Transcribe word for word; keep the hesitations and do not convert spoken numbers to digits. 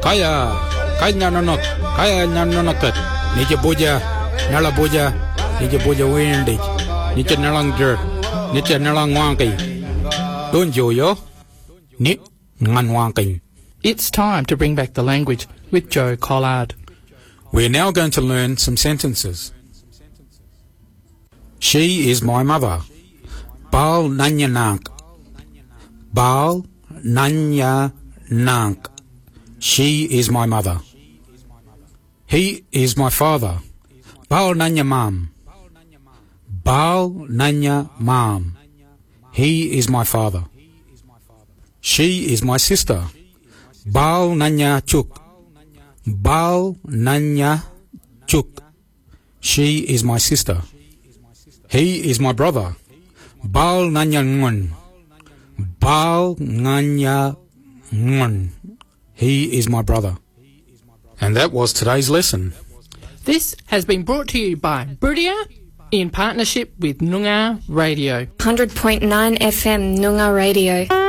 Kaya, kaya nanok, kaya nanonokat. Nija boja, nala boja, nija boja windig. Nija nalang jerk, nija nalang wanky. Don't you yo? Ni ngan wanking. It's time to bring back the language with Joe Collard. We're now going to learn some sentences. She is my mother. Bal nanya nank. Bal nanya nank. She is my mother. He is my father. Bal nanya mam. Bal nanya mam. He is my father. She is my sister. Bal nanya chuk. Bal nanya chuk. She is my sister. He is my brother. Bal nanya ngun. Bal nanya ngun. He is my brother. And that was today's lesson. This has been brought to you by Brudia in partnership with Noongar Radio. one hundred point nine F M Noongar Radio.